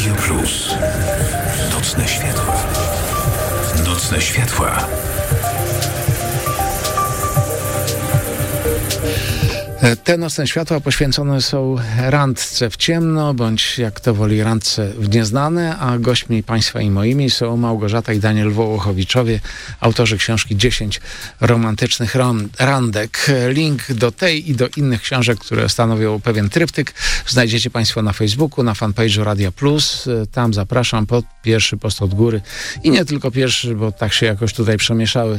Radio Plus. Nocne światła. Nocne światła. Te nocne światła poświęcone są randce w ciemno, bądź jak to woli randce w nieznane, a gośćmi Państwa i moimi są Małgorzata i Daniel Wołochowiczowie, autorzy książki 10 romantycznych randek. Link do tej i do innych książek, które stanowią pewien tryptyk, znajdziecie Państwo na Facebooku, na fanpage'u Radia Plus. Tam zapraszam pod pierwszy post od góry i nie tylko pierwszy, bo tak się jakoś tutaj przemieszały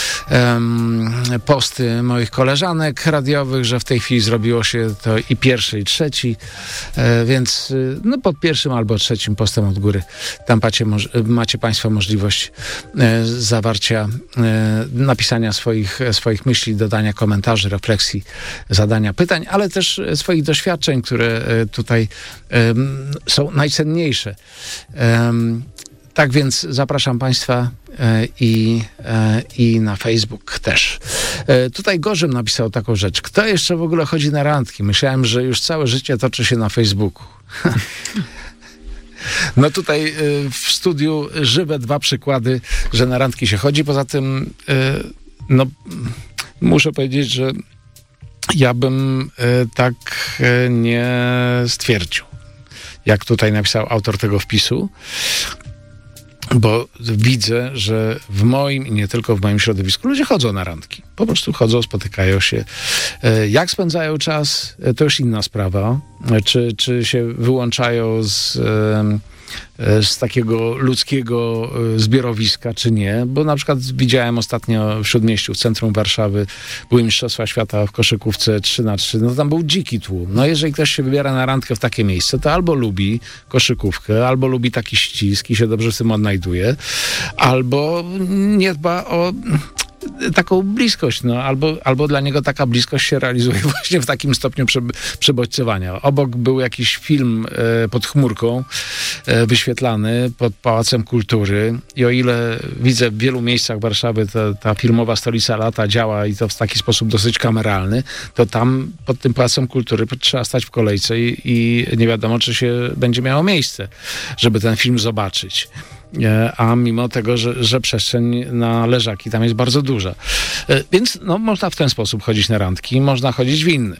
posty moich koleżanek radiowych, że w tej chwili zrobiło się to i pierwszy, i trzeci, więc no pod pierwszym albo trzecim postem od góry tam macie Państwo możliwość zawarcia, napisania swoich myśli, dodania komentarzy, refleksji, zadania pytań, ale też swoich doświadczeń, które tutaj są najcenniejsze. Tak więc zapraszam Państwa i na Facebook też. Tutaj Gorzym napisał taką rzecz. Kto jeszcze w ogóle chodzi na randki? Myślałem, że już całe życie toczy się na Facebooku. No tutaj w studiu żywe dwa przykłady, że na randki się chodzi. Poza tym no muszę powiedzieć, że ja bym tak nie stwierdził, jak tutaj napisał autor tego wpisu. Bo widzę, że w moim i nie tylko w moim środowisku ludzie chodzą na randki. Po prostu chodzą, spotykają się. Jak spędzają czas, to już inna sprawa. Czy się wyłączają z takiego ludzkiego zbiorowiska, czy nie. Bo na przykład widziałem ostatnio w Śródmieściu, w centrum Warszawy, były Mistrzostwa Świata w koszykówce 3x3. No tam był dziki tłum. No jeżeli ktoś się wybiera na randkę w takie miejsce, to albo lubi koszykówkę, albo lubi taki ścisk i się dobrze w tym odnajduje, albo nie dba o taką bliskość, no, albo dla niego taka bliskość się realizuje właśnie w takim stopniu przebodźcowania. Obok był jakiś film pod chmurką wyświetlany pod Pałacem Kultury i o ile widzę w wielu miejscach Warszawy ta filmowa stolica lata działa i to w taki sposób dosyć kameralny, to tam pod tym Pałacem Kultury trzeba stać w kolejce i nie wiadomo, czy się będzie miało miejsce, żeby ten film zobaczyć. A mimo tego, że przestrzeń na leżaki tam jest bardzo duża. Więc no, można w ten sposób chodzić na randki, można chodzić w inny.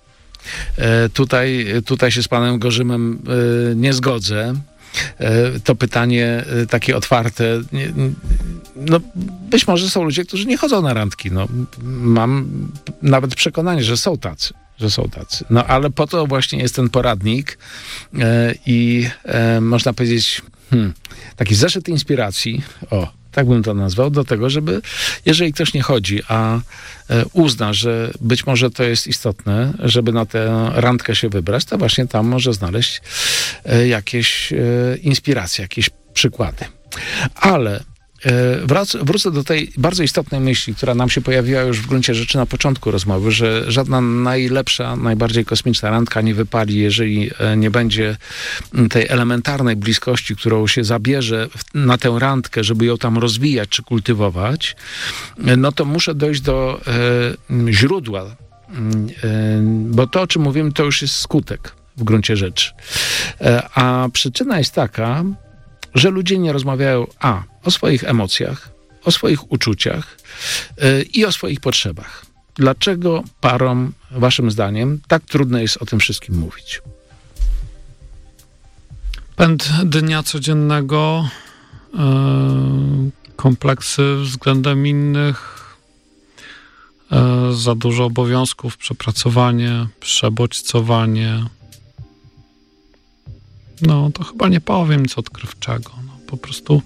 Tutaj się z panem Gorzymem nie zgodzę. To pytanie takie otwarte. No, być może są ludzie, którzy nie chodzą na randki. No, mam nawet przekonanie, że są tacy. No ale po to właśnie jest ten poradnik i można powiedzieć taki zeszyt inspiracji, tak bym to nazwał, do tego, żeby jeżeli ktoś nie chodzi, a uzna, że być może to jest istotne, żeby na tę randkę się wybrać, to właśnie tam może znaleźć jakieś inspiracje, jakieś przykłady. Ale wrócę do tej bardzo istotnej myśli, która nam się pojawiła już w gruncie rzeczy na początku rozmowy, że żadna najlepsza, najbardziej kosmiczna randka nie wypali, jeżeli nie będzie tej elementarnej bliskości, którą się zabierze na tę randkę, żeby ją tam rozwijać czy kultywować, no to muszę dojść do źródła, bo to, o czym mówimy, to już jest skutek w gruncie rzeczy. A przyczyna jest taka, że ludzie nie rozmawiają o swoich emocjach, o swoich uczuciach i o swoich potrzebach. Dlaczego parom, waszym zdaniem, tak trudno jest o tym wszystkim mówić? Pęd dnia codziennego, kompleksy względem innych, za dużo obowiązków, przepracowanie, przebodźcowanie. No, to chyba nie powiem nic odkrywczego. No, po prostu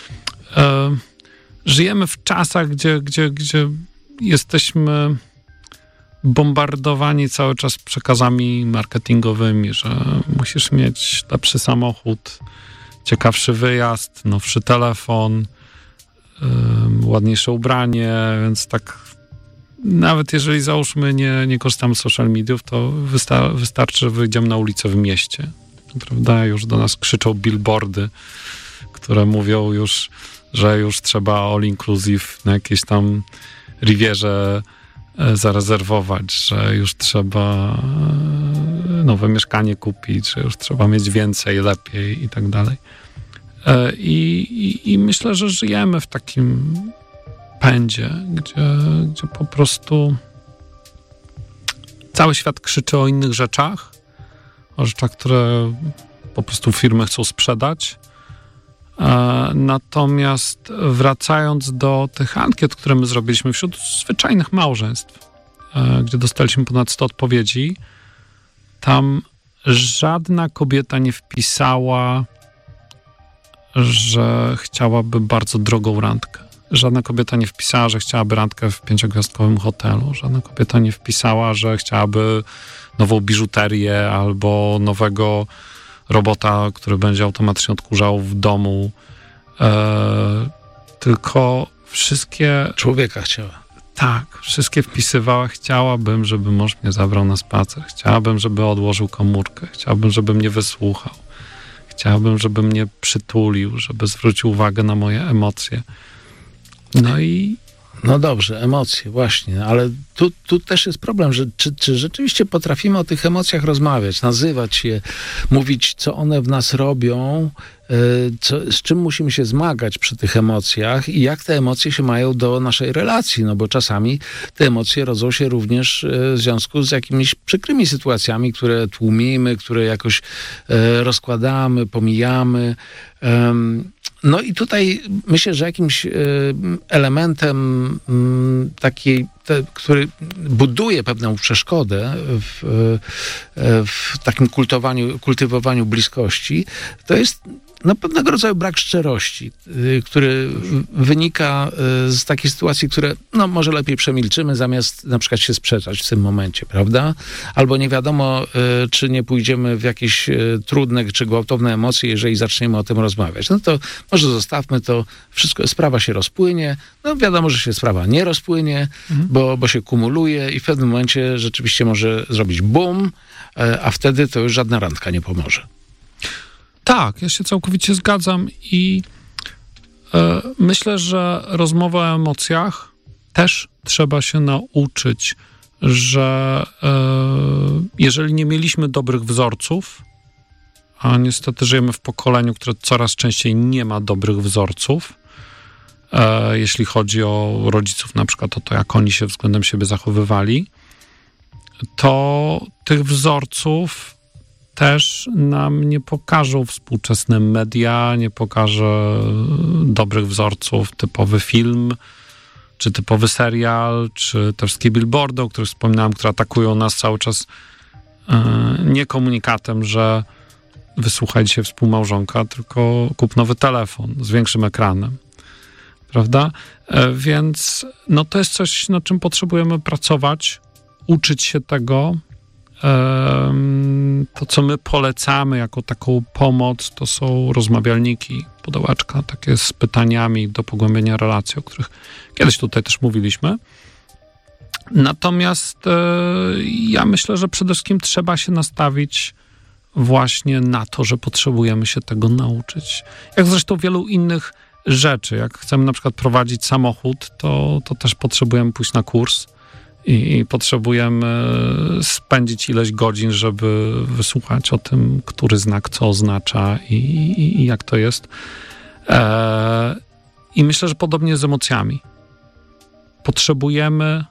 żyjemy w czasach, gdzie jesteśmy bombardowani cały czas przekazami marketingowymi, że musisz mieć lepszy samochód, ciekawszy wyjazd, nowszy telefon, ładniejsze ubranie, więc tak nawet jeżeli załóżmy nie korzystamy z social mediów, to wystarczy, że wyjdziemy na ulicę w mieście. Prawda? Już do nas krzyczą billboardy, które mówią już, że już trzeba all inclusive na jakiejś tam Rivierze zarezerwować, że już trzeba nowe mieszkanie kupić, że już trzeba mieć więcej, lepiej i tak dalej. I myślę, że żyjemy w takim pędzie, gdzie po prostu cały świat krzyczy o innych rzeczach, o rzeczach, które po prostu firmy chcą sprzedać. Natomiast wracając do tych ankiet, które my zrobiliśmy wśród zwyczajnych małżeństw, gdzie dostaliśmy ponad 100 odpowiedzi, tam żadna kobieta nie wpisała, że chciałaby bardzo drogą randkę. Żadna kobieta nie wpisała, że chciałaby randkę w 5-gwiazdkowym hotelu. Żadna kobieta nie wpisała, że chciałaby nową biżuterię albo nowego robota, który będzie automatycznie odkurzał w domu. Tylko wszystkie... Człowieka chciała. Tak, wszystkie wpisywała. Chciałabym, żeby mąż mnie zabrał na spacer. Chciałabym, żeby odłożył komórkę. Chciałabym, żeby mnie wysłuchał. Chciałabym, żeby mnie przytulił, żeby zwrócił uwagę na moje emocje. No dobrze, emocje, właśnie, ale tu też jest problem, że czy rzeczywiście potrafimy o tych emocjach rozmawiać, nazywać je, mówić, co one w nas robią, z czym musimy się zmagać przy tych emocjach i jak te emocje się mają do naszej relacji, no bo czasami te emocje rodzą się również w związku z jakimiś przykrymi sytuacjami, które tłumimy, które jakoś rozkładamy, pomijamy. No i tutaj myślę, że jakimś elementem który buduje pewną przeszkodę w takim kultywowaniu bliskości, to jest pewnego rodzaju brak szczerości, który wynika z takiej sytuacji, które może lepiej przemilczymy, zamiast na przykład się sprzeczać w tym momencie, prawda? Albo nie wiadomo, czy nie pójdziemy w jakieś trudne czy gwałtowne emocje, jeżeli zaczniemy o tym rozmawiać. No to może zostawmy to, sprawa się rozpłynie. No wiadomo, że się sprawa nie rozpłynie, bo się kumuluje i w pewnym momencie rzeczywiście może zrobić boom, a wtedy to już żadna randka nie pomoże. Tak, ja się całkowicie zgadzam i myślę, że rozmowa o emocjach też trzeba się nauczyć, że jeżeli nie mieliśmy dobrych wzorców, a niestety żyjemy w pokoleniu, które coraz częściej nie ma dobrych wzorców, jeśli chodzi o rodziców, na przykład o to, jak oni się względem siebie zachowywali, to tych wzorców też nam nie pokażą współczesne media, nie pokaże dobrych wzorców, typowy film, czy typowy serial, czy te wszystkie billboardy, o których wspominałem, które atakują nas cały czas nie komunikatem, że wysłuchaj się współmałżonka, tylko kup nowy telefon z większym ekranem. Prawda? Więc to jest coś, nad czym potrzebujemy pracować, uczyć się tego. To, co my polecamy jako taką pomoc, to są rozmawialniki, pudełeczka, takie z pytaniami do pogłębienia relacji, o których kiedyś tutaj też mówiliśmy. Natomiast ja myślę, że przede wszystkim trzeba się nastawić właśnie na to, że potrzebujemy się tego nauczyć. Jak zresztą wielu innych rzeczy. Jak chcemy na przykład prowadzić samochód, to też potrzebujemy pójść na kurs i potrzebujemy spędzić ileś godzin, żeby wysłuchać o tym, który znak co oznacza i jak to jest. I myślę, że podobnie z emocjami. Potrzebujemy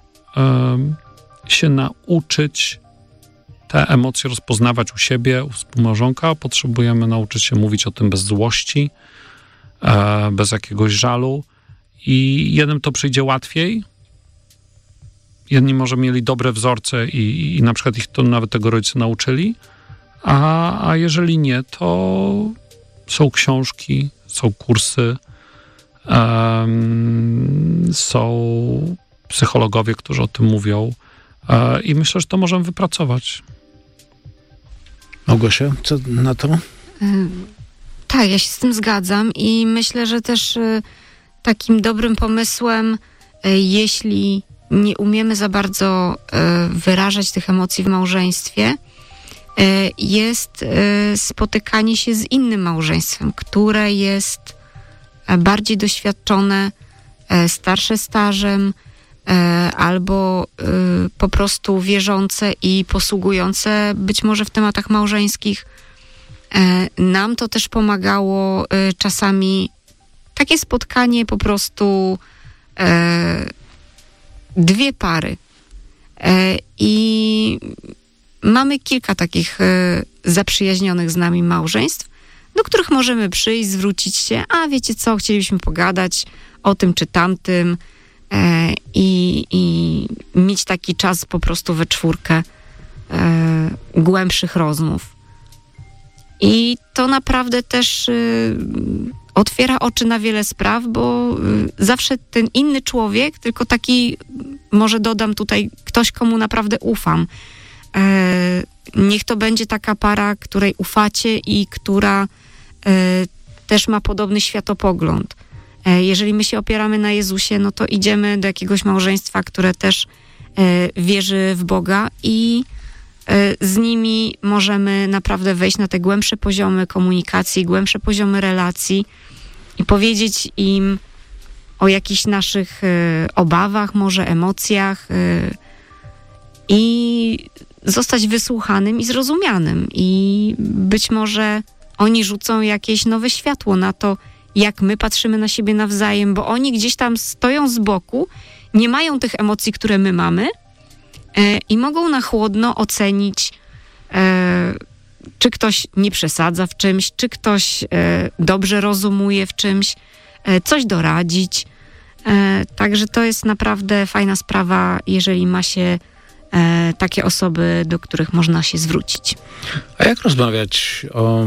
się nauczyć te emocje rozpoznawać u siebie, u współmałżonka. Potrzebujemy nauczyć się mówić o tym bez złości, bez jakiegoś żalu. I jednym to przyjdzie łatwiej. Jedni może mieli dobre wzorce i na przykład ich to nawet tego rodzice nauczyli, a jeżeli nie, to są książki, są kursy, są psychologowie, którzy o tym mówią i myślę, że to możemy wypracować. Małgosia, co na to? Tak, ja się z tym zgadzam i myślę, że też takim dobrym pomysłem, jeśli nie umiemy za bardzo wyrażać tych emocji w małżeństwie, jest spotykanie się z innym małżeństwem, które jest bardziej doświadczone, starsze stażem, albo po prostu wierzące i posługujące być może w tematach małżeńskich. Nam to też pomagało czasami takie spotkanie po prostu dwie pary. I mamy kilka takich zaprzyjaźnionych z nami małżeństw, do których możemy przyjść, zwrócić się, a wiecie co, chcielibyśmy pogadać o tym czy tamtym i mieć taki czas po prostu we czwórkę głębszych rozmów. I to naprawdę też otwiera oczy na wiele spraw, bo zawsze ten inny człowiek, tylko taki, może dodam tutaj, ktoś, komu naprawdę ufam. Niech to będzie taka para, której ufacie i która też ma podobny światopogląd. Jeżeli my się opieramy na Jezusie, no to idziemy do jakiegoś małżeństwa, które też wierzy w Boga i z nimi możemy naprawdę wejść na te głębsze poziomy komunikacji, głębsze poziomy relacji i powiedzieć im o jakichś naszych obawach, może emocjach i zostać wysłuchanym i zrozumianym. I być może oni rzucą jakieś nowe światło na to, jak my patrzymy na siebie nawzajem, bo oni gdzieś tam stoją z boku, nie mają tych emocji, które my mamy i mogą na chłodno ocenić, czy ktoś nie przesadza w czymś, czy ktoś dobrze rozumuje w czymś, coś doradzić. Także to jest naprawdę fajna sprawa, jeżeli ma się takie osoby, do których można się zwrócić. A jak rozmawiać o,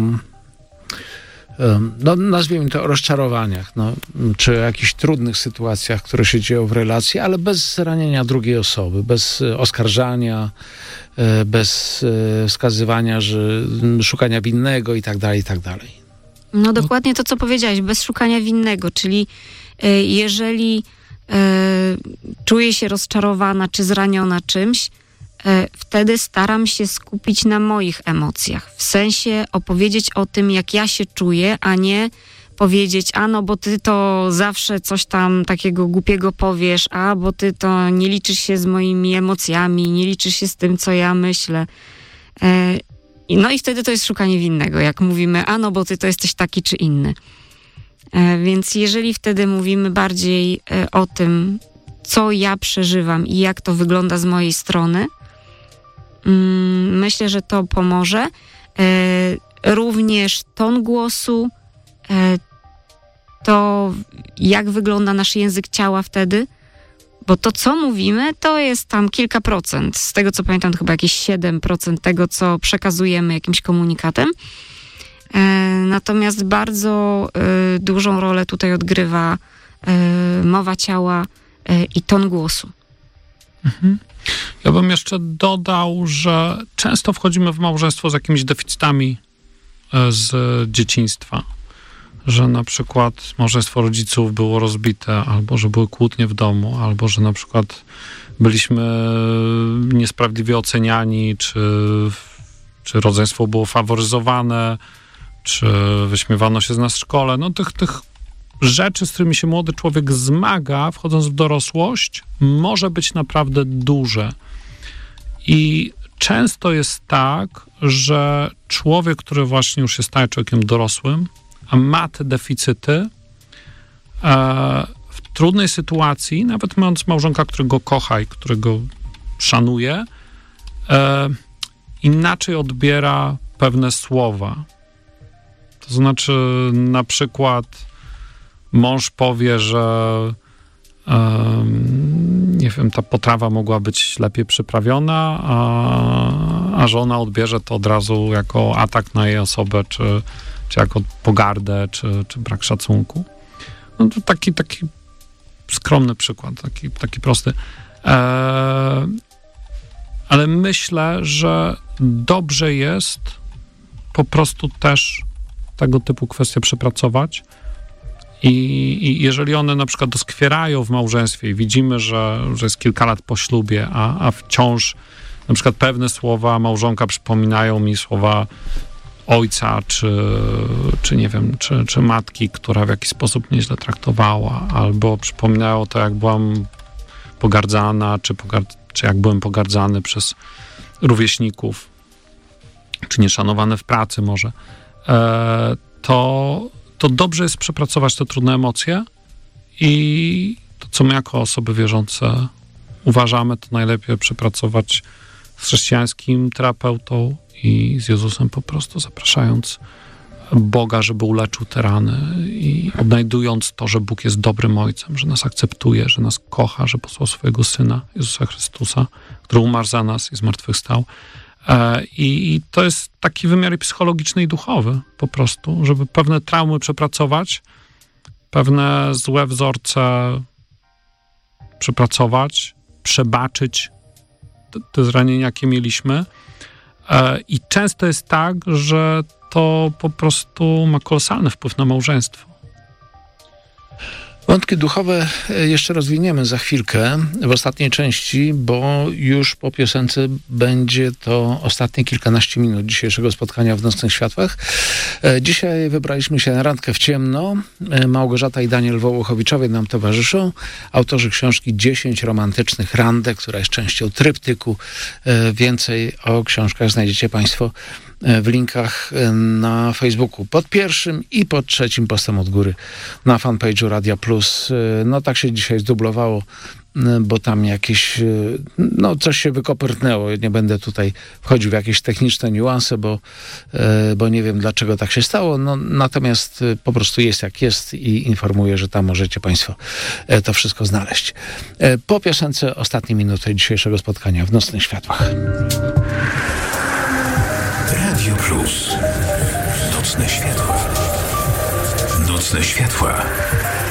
no nazwijmy to, o rozczarowaniach, czy jakichś trudnych sytuacjach, które się dzieją w relacji, ale bez ranienia drugiej osoby, bez oskarżania, bez wskazywania, że szukania winnego i tak dalej, i tak dalej. No dokładnie to, co powiedziałeś, bez szukania winnego, czyli jeżeli czuję się rozczarowana czy zraniona czymś, wtedy staram się skupić na moich emocjach. W sensie opowiedzieć o tym, jak ja się czuję, a nie powiedzieć, a no bo ty to zawsze coś tam takiego głupiego powiesz, a bo ty to nie liczysz się z moimi emocjami, nie liczysz się z tym, co ja myślę. No i wtedy to jest szukanie winnego, jak mówimy, a no bo ty to jesteś taki czy inny. Więc jeżeli wtedy mówimy bardziej o tym, co ja przeżywam i jak to wygląda z mojej strony, myślę, że to pomoże. Również ton głosu, to jak wygląda nasz język ciała wtedy, bo to, co mówimy, to jest tam kilka procent. Z tego, co pamiętam, to chyba jakieś 7% tego, co przekazujemy jakimś komunikatem. Natomiast bardzo dużą rolę tutaj odgrywa mowa ciała i ton głosu. Mhm. Ja bym jeszcze dodał, że często wchodzimy w małżeństwo z jakimiś deficytami z dzieciństwa. Że na przykład małżeństwo rodziców było rozbite, albo że były kłótnie w domu, albo że na przykład byliśmy niesprawiedliwie oceniani, czy rodzeństwo było faworyzowane, czy wyśmiewano się z nas w szkole. No tych rzeczy, z którymi się młody człowiek zmaga, wchodząc w dorosłość, może być naprawdę duże. I często jest tak, że człowiek, który właśnie już się staje człowiekiem dorosłym, a ma te deficyty, w trudnej sytuacji, nawet mając małżonka, którego kocha i którego szanuje, inaczej odbiera pewne słowa. To znaczy, na przykład mąż powie, że nie wiem, ta potrawa mogła być lepiej przyprawiona, a żona odbierze to od razu jako atak na jej osobę, czy jako pogardę, czy brak szacunku. No to taki skromny przykład, taki prosty. Ale myślę, że dobrze jest po prostu też tego typu kwestie przepracować i jeżeli one na przykład doskwierają w małżeństwie i widzimy, że jest kilka lat po ślubie, a wciąż na przykład pewne słowa małżonka przypominają mi słowa ojca, czy nie wiem, czy matki, która w jakiś sposób mnie źle traktowała, albo przypominało to, jak byłam pogardzana, czy jak byłem pogardzany przez rówieśników, czy nieszanowany w pracy może, to dobrze jest przepracować te trudne emocje i to, co my jako osoby wierzące uważamy, to najlepiej przepracować z chrześcijańskim terapeutą i z Jezusem, po prostu zapraszając Boga, żeby uleczył te rany i odnajdując to, że Bóg jest dobrym Ojcem, że nas akceptuje, że nas kocha, że posłał swojego Syna, Jezusa Chrystusa, który umarł za nas i zmartwychwstał. I to jest taki wymiar psychologiczny i duchowy po prostu, żeby pewne traumy przepracować, pewne złe wzorce przepracować, przebaczyć te zranienia, jakie mieliśmy. I często jest tak, że to po prostu ma kolosalny wpływ na małżeństwo. Wątki duchowe jeszcze rozwiniemy za chwilkę w ostatniej części, bo już po piosence będzie to ostatnie kilkanaście minut dzisiejszego spotkania w Nocnych Światłach. Dzisiaj wybraliśmy się na randkę w ciemno. Małgorzata i Daniel Wołochowiczowie nam towarzyszą. Autorzy książki 10 romantycznych randek, która jest częścią tryptyku. Więcej o książkach znajdziecie Państwo w linkach na Facebooku pod pierwszym i pod trzecim postem od góry na fanpage'u Radia Plus. No tak się dzisiaj zdublowało, bo tam jakieś, coś się wykopyrtnęło. Nie będę tutaj wchodził w jakieś techniczne niuanse, bo nie wiem, dlaczego tak się stało. Natomiast po prostu jest jak jest i informuję, że tam możecie Państwo to wszystko znaleźć. Po piosence ostatnie minuty dzisiejszego spotkania w Nocnych Światłach. Radio Plus. Nocne światła. Nocne światła.